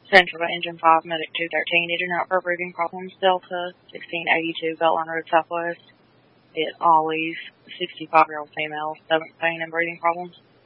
Central Engine 5, Medic 213, needed out for breathing problems. Delta 1682, Beltline Road Southwest. It Ollie's 65-year-old female, stomach pain and breathing problems.